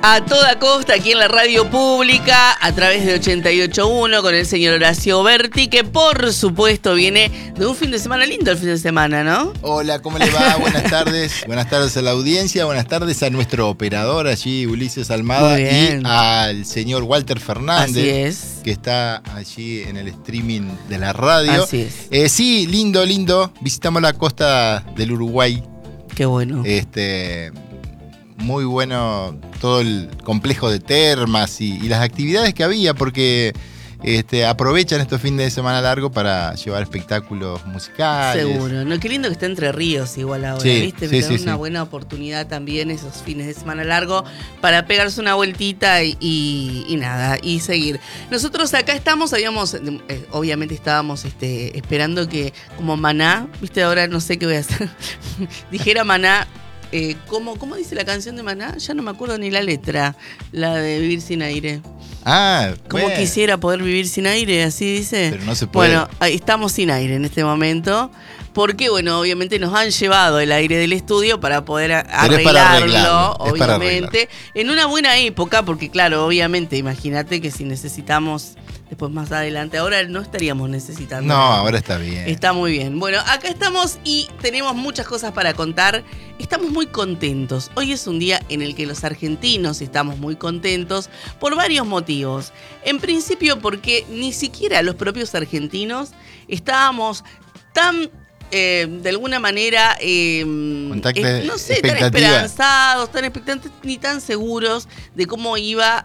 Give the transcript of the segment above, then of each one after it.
A toda costa, aquí en la radio pública, a través de 88.1 con el señor Horacio Berti, que por supuesto viene de un fin de semana lindo, el fin de semana, ¿no? Hola, ¿cómo le va? Buenas tardes. Buenas tardes a la audiencia, buenas tardes a nuestro operador allí, Ulises Almada, y al señor Walter Fernández. Así es. Que está allí en el streaming de la radio. Así es. Sí, lindo. Visitamos la costa del Uruguay. Qué bueno. Muy bueno todo el complejo de termas y las actividades que había, porque aprovechan estos fines de semana largos para llevar espectáculos musicales. Seguro, ¿no? Qué lindo que está Entre Ríos igual ahora, sí, ¿viste? Sí, una buena oportunidad también esos fines de semana largo para pegarse una vueltita y nada, y seguir. Nosotros acá estamos, obviamente estábamos esperando que, como Maná, ¿viste? Ahora no sé qué voy a hacer. Dijera Maná. ¿Cómo dice la canción de Maná? Ya no me acuerdo ni la letra, la de Vivir sin aire. Como quisiera poder vivir sin aire, así dice. Pero no se puede. Bueno, estamos sin aire en este momento, porque obviamente nos han llevado el aire del estudio para poder arreglarlo, obviamente, en una buena época, porque claro, obviamente, imagínate que si necesitamos después más adelante, ahora no estaríamos necesitando. No, ahora está bien. Está muy bien. Bueno, acá estamos y tenemos muchas cosas para contar. Estamos muy contentos. Hoy es un día en el que los argentinos estamos muy contentos por varios motivos. En principio porque ni siquiera los propios argentinos estábamos tan de alguna manera, no sé, tan esperanzados, tan expectantes, ni tan seguros de cómo iba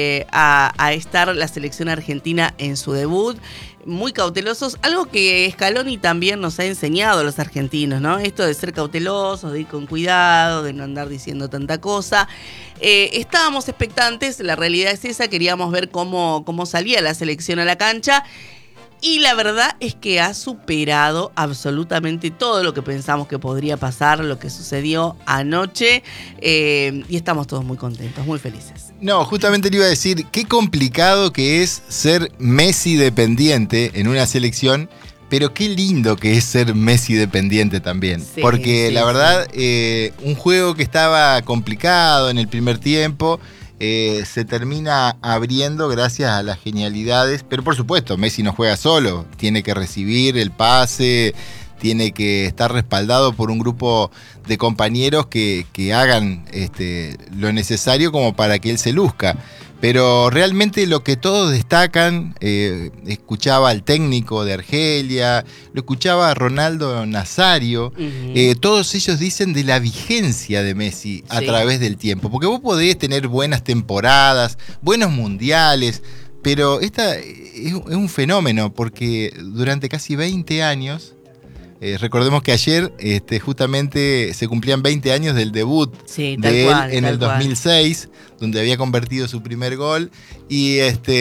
a estar la selección argentina en su debut. Muy cautelosos, algo que Scaloni también nos ha enseñado a los argentinos, ¿no? Esto de ser cautelosos, de ir con cuidado, de no andar diciendo tanta cosa. Estábamos expectantes, la realidad es esa, queríamos ver cómo salía la selección a la cancha. Y la verdad es que ha superado absolutamente todo lo que pensamos que podría pasar, lo que sucedió anoche. Y estamos todos muy contentos, muy felices. No, justamente le iba a decir, qué complicado que es ser Messi dependiente en una selección, pero qué lindo que es ser Messi dependiente también. Sí, porque la verdad, un juego que estaba complicado en el primer tiempo, se termina abriendo gracias a las genialidades, pero por supuesto Messi no juega solo, tiene que recibir el pase, tiene que estar respaldado por un grupo de compañeros que hagan lo necesario como para que él se luzca. Pero realmente lo que todos destacan, escuchaba al técnico de Argelia, lo escuchaba a Ronaldo Nazario, todos ellos dicen de la vigencia de Messi a través del tiempo. Porque vos podés tener buenas temporadas, buenos mundiales, pero esta es un fenómeno, porque durante casi 20 años... recordemos que ayer justamente se cumplían 20 años del debut de él en el 2006, donde había convertido su primer gol. Y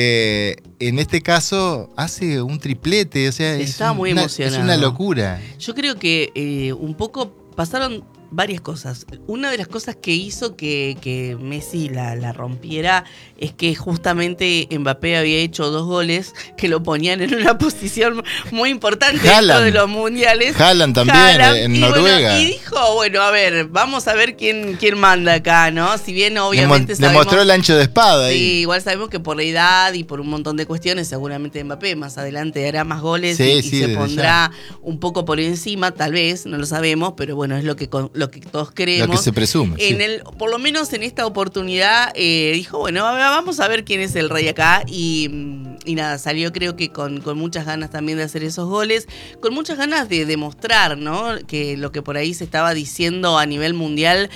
en este caso hace un triplete, o sea, estaba muy emocionado. Es una locura. Yo creo que un poco pasaron varias cosas. Una de las cosas que hizo que Messi la rompiera es que justamente Mbappé había hecho 2 goles que lo ponían en una posición muy importante dentro de los mundiales. Haaland también, en Noruega. Bueno, y dijo, a ver, vamos a ver quién manda acá, ¿no? Si bien obviamente le mostró el ancho de espada. Sí, igual sabemos que por la edad y por un montón de cuestiones, seguramente Mbappé más adelante hará más goles y se pondrá un poco por encima, tal vez, no lo sabemos, pero bueno, es lo que todos creemos. Lo que se presume. Por lo menos en esta oportunidad dijo, bueno, vamos a ver quién es el rey acá. Y nada, salió creo que con muchas ganas también de hacer esos goles, con muchas ganas de demostrar, ¿no? Que lo que por ahí se estaba diciendo a nivel mundial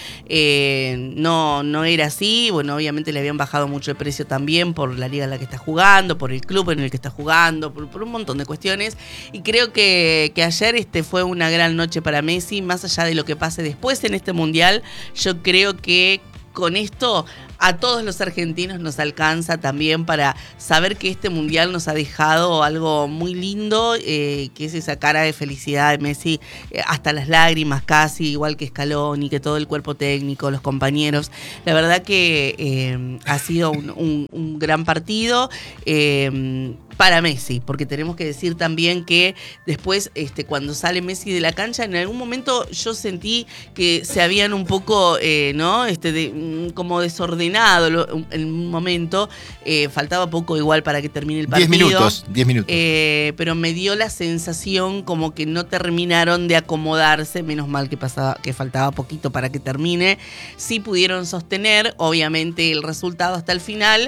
no era así. Bueno, obviamente le habían bajado mucho el precio también por la liga en la que está jugando, por el club en el que está jugando, por un montón de cuestiones. Y creo que ayer fue una gran noche para Messi, más allá de lo que pase después en este mundial. Yo creo que con esto a todos los argentinos nos alcanza también para saber que este mundial nos ha dejado algo muy lindo, que es esa cara de felicidad de Messi, hasta las lágrimas casi, igual que Scaloni, que todo el cuerpo técnico, los compañeros. La verdad que ha sido un gran partido. para Messi, porque tenemos que decir también que después, cuando sale Messi de la cancha, en algún momento yo sentí que se habían un poco, ¿no? Como desordenado en un momento. Faltaba poco igual para que termine el partido. 10 minutos. Pero me dio la sensación como que no terminaron de acomodarse, menos mal que faltaba poquito para que termine. Sí pudieron sostener, obviamente, el resultado hasta el final,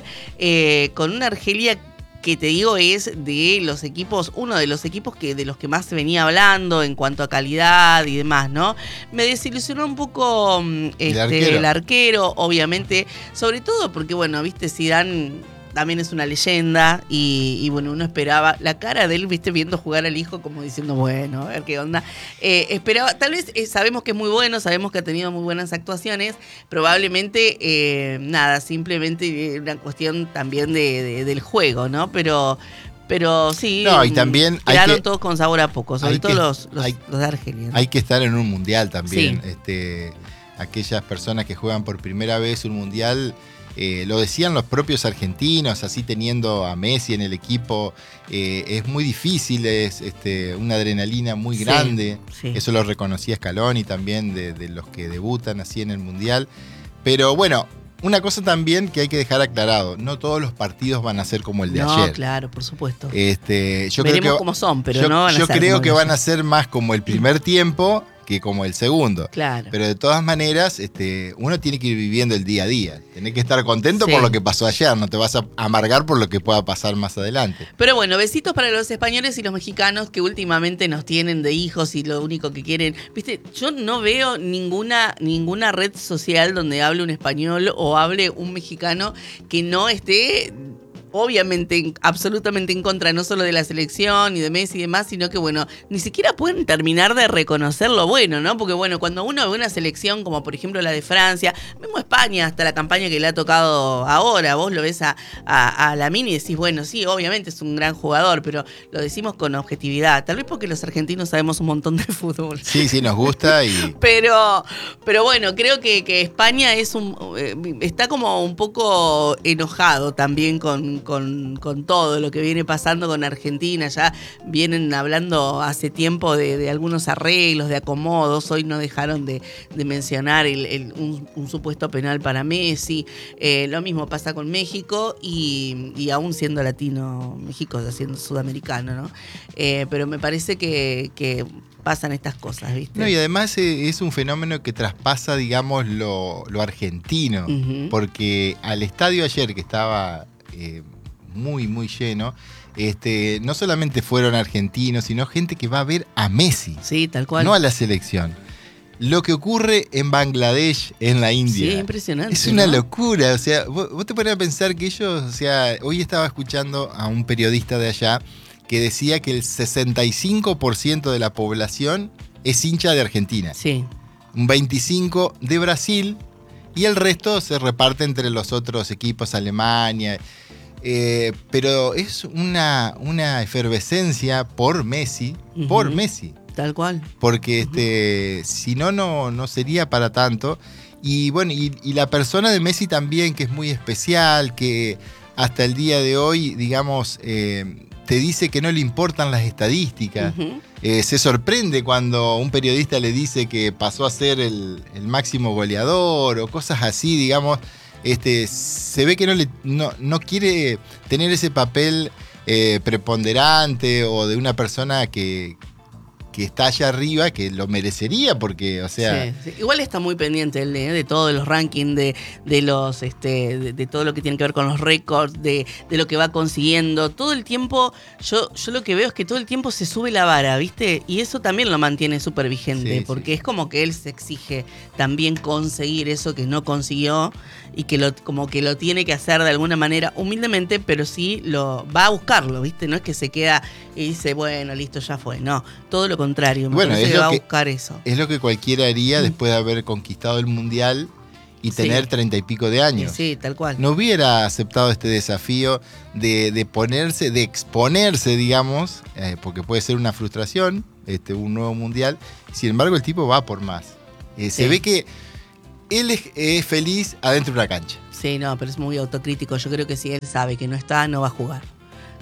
con una Argelia que te digo es de los equipos, uno de los equipos de los que más se venía hablando en cuanto a calidad y demás, ¿no? Me desilusionó un poco el arquero, obviamente, sobre todo porque, bueno, viste, Zidane también es una leyenda y bueno, uno esperaba la cara de él, viste, viendo jugar al hijo como diciendo, bueno, a ver qué onda. Esperaba, tal vez sabemos que es muy bueno, sabemos que ha tenido muy buenas actuaciones, probablemente, simplemente una cuestión también del juego, ¿no? Pero sí, no, y también quedaron todos con sabor a poco, sobre todo los de Argelia, ¿no? Hay que estar en un mundial también. Sí. Aquellas personas que juegan por primera vez un mundial, lo decían los propios argentinos, así teniendo a Messi en el equipo, es muy difícil, es una adrenalina muy grande. Sí. Eso lo reconocía Scaloni también de los que debutan así en el mundial. Pero bueno, una cosa también que hay que dejar aclarado, no todos los partidos van a ser como el de ayer. No, claro, por supuesto. Veremos cómo son, pero no van a ser. Yo creo que van a ser más como el primer tiempo que como el segundo. Claro. Pero de todas maneras, uno tiene que ir viviendo el día a día. Tenés que estar contento por lo que pasó ayer, no te vas a amargar por lo que pueda pasar más adelante. Pero bueno, besitos para los españoles y los mexicanos que últimamente nos tienen de hijos y lo único que quieren. Viste, yo no veo ninguna red social donde hable un español o hable un mexicano que no esté obviamente absolutamente en contra no solo de la selección y de Messi y demás, sino que, bueno, ni siquiera pueden terminar de reconocer lo bueno, ¿no? Porque, bueno, cuando uno ve una selección como, por ejemplo, la de Francia, mismo España, hasta la campaña que le ha tocado ahora, vos lo ves a Lamine y decís, bueno, sí, obviamente es un gran jugador, pero lo decimos con objetividad. Tal vez porque los argentinos sabemos un montón de fútbol. Sí, nos gusta y... Pero bueno, creo que España está como un poco enojado también con todo lo que viene pasando con Argentina. Ya vienen hablando hace tiempo de algunos arreglos, de acomodos. Hoy no dejaron de mencionar un supuesto penal para Messi. Lo mismo pasa con México y aún siendo latino, México siendo sudamericano, ¿no? Pero me parece que pasan estas cosas, ¿viste? No, y además es un fenómeno que traspasa, digamos, lo argentino. Uh-huh. Porque al estadio ayer, que estaba muy, muy lleno, no solamente fueron argentinos, sino gente que va a ver a Messi. Sí, tal cual. No a la selección. Lo que ocurre en Bangladesh, en la India. Sí, impresionante. Es una locura. O sea, vos te pones a pensar que ellos, o sea, hoy estaba escuchando a un periodista de allá que decía que el 65% de la población es hincha de Argentina. Sí. Un 25% de Brasil y el resto se reparte entre los otros equipos, Alemania. Pero es una efervescencia por Messi, uh-huh. Por Messi. Tal cual. Porque si no sería para tanto. Y bueno, y la persona de Messi también, que es muy especial, que hasta el día de hoy, digamos, te dice que no le importan las estadísticas. Uh-huh. Se sorprende cuando un periodista le dice que pasó a ser el máximo goleador o cosas así, digamos. Se ve que no quiere tener ese papel preponderante o de una persona que está allá arriba, que lo merecería, porque, o sea... Sí. Igual está muy pendiente él de todos los rankings, de los de todo lo que tiene que ver con los récords, de lo que va consiguiendo. Todo el tiempo, yo lo que veo es que todo el tiempo se sube la vara, ¿viste? Y eso también lo mantiene súper vigente, porque es como que él se exige también conseguir eso que no consiguió y que como que lo tiene que hacer de alguna manera humildemente, pero sí lo va a buscarlo, ¿viste? No es que se queda y dice, bueno, listo, ya fue. No, todo lo contrario. Me parece que va a buscar eso. Es lo que cualquiera haría después de haber conquistado el Mundial y tener 30 y pico de años. Sí, tal cual. No hubiera aceptado este desafío de exponerse, digamos, porque puede ser una frustración, un nuevo Mundial. Sin embargo, el tipo va por más. Se ve que él es feliz adentro de una cancha. Sí, no, pero es muy autocrítico. Yo creo que si él sabe que no está, no va a jugar.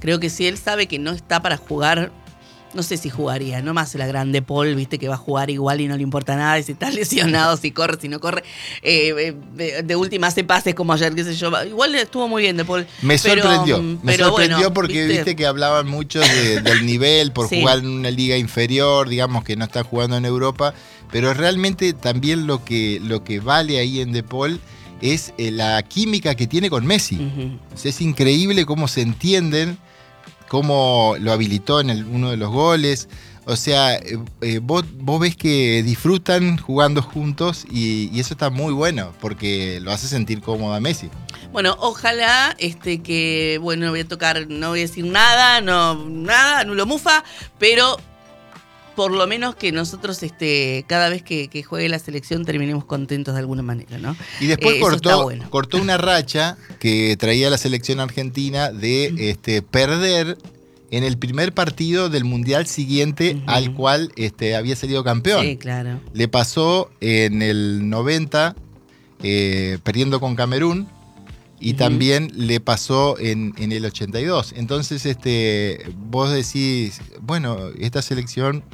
Creo que si él sabe que no está para jugar, no sé si jugaría, no más la grande Paul, viste que va a jugar igual y no le importa nada, y si está lesionado, si corre, si no corre, de última hace pases como ayer, qué sé yo, igual estuvo muy bien de Paul. Me sorprendió bueno, porque viste que hablaban mucho del nivel por jugar en una liga inferior, digamos que no está jugando en Europa, pero realmente también lo que vale ahí en De Paul es la química que tiene con Messi. O sea, es increíble cómo se entienden, cómo lo habilitó en uno de los goles. O sea, vos ves que disfrutan jugando juntos y eso está muy bueno porque lo hace sentir cómodo a Messi. Bueno, ojalá que, bueno, no voy a decir nada, nulo mufa, pero por lo menos que nosotros cada vez que juegue la selección terminemos contentos de alguna manera, ¿no? Y después cortó una racha que traía la selección argentina de perder en el primer partido del Mundial siguiente al cual había salido campeón. Sí, claro. Le pasó en el 90 perdiendo con Camerún y también le pasó en el 82. Entonces vos decís, bueno, esta selección,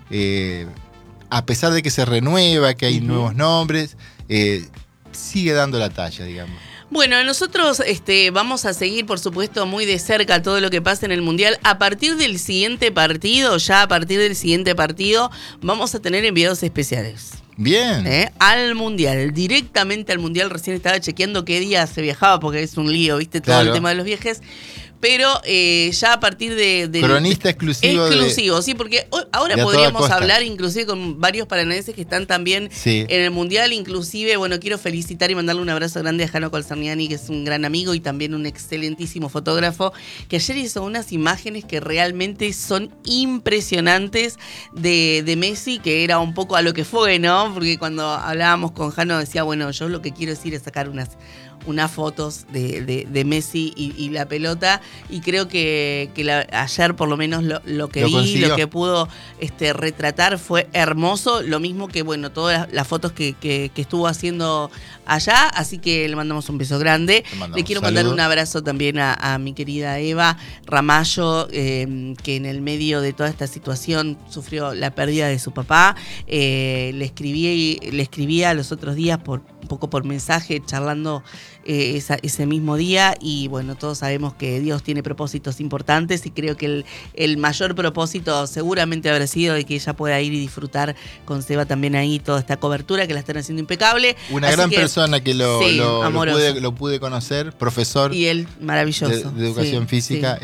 a pesar de que se renueva, que hay nuevos nombres, sigue dando la talla, digamos. Bueno, nosotros vamos a seguir, por supuesto, muy de cerca todo lo que pasa en el Mundial. A partir del siguiente partido, vamos a tener enviados especiales. Bien. Al Mundial, directamente al Mundial. Recién estaba chequeando qué día se viajaba, porque es un lío, ¿viste? Todo el tema de los viajes. Pero ya a partir de cronista exclusivo. Sí, porque ahora podríamos hablar inclusive con varios paranaenses que están también en el Mundial. Inclusive, bueno, quiero felicitar y mandarle un abrazo grande a Jano Colzerniani, que es un gran amigo y también un excelentísimo fotógrafo, que ayer hizo unas imágenes que realmente son impresionantes de Messi, que era un poco a lo que fue, ¿no? Porque cuando hablábamos con Jano decía, bueno, yo lo que quiero es ir a sacar unas fotos de Messi y la pelota, y creo que ayer por lo menos lo que vi, lo que pudo retratar fue hermoso, lo mismo que bueno, todas las fotos que estuvo haciendo allá, así que le mandamos un beso grande. Le quiero mandar un abrazo también a mi querida Eva Ramallo, que en el medio de toda esta situación sufrió la pérdida de su papá. Le escribía los otros días un poco por mensaje, charlando ese mismo día, y bueno, todos sabemos que Dios tiene propósitos importantes, y creo que el mayor propósito seguramente habrá sido de que ella pueda ir y disfrutar con Seba también ahí toda esta cobertura, que la están haciendo impecable. Una gran persona que lo pude conocer, profesor. Y él maravilloso. De educación física,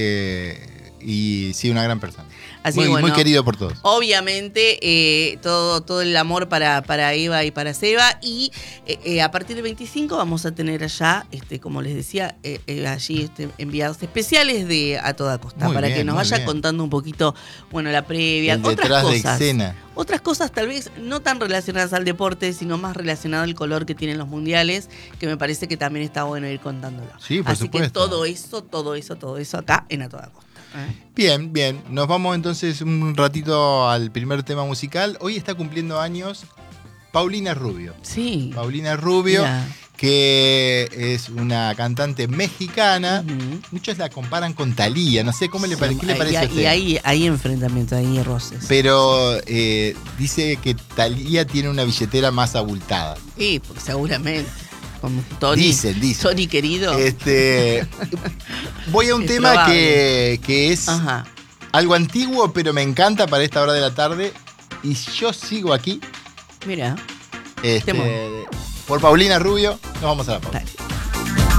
y sí, una gran persona. Así muy querido por todos. Obviamente, todo el amor para Eva y para Seba. Y a partir del 25 vamos a tener allá, como les decía, allí enviados especiales de A Toda Costa, para que nos vaya contando un poquito, bueno, la previa, otras cosas. De escena. Otras cosas tal vez no tan relacionadas al deporte, sino más relacionado al color que tienen los mundiales, que me parece que también está bueno ir contándolo. Sí, por Así supuesto. que todo eso acá en A Toda Costa. Bien. Nos vamos entonces un ratito al primer tema musical. Hoy está cumpliendo años Paulina Rubio. Sí. Paulina Rubio, mira, que es una cantante mexicana. Muchos la comparan con Thalía. No sé qué le parece a usted. Y hay enfrentamientos, hay roces. Pero dice que Thalía tiene una billetera más abultada. Sí, porque seguramente. Tony, dicen. Tony querido. Voy a un tema que es algo antiguo, pero me encanta para esta hora de la tarde. Y yo sigo aquí. Mira. Por Paulina Rubio, nos vamos a la pausa.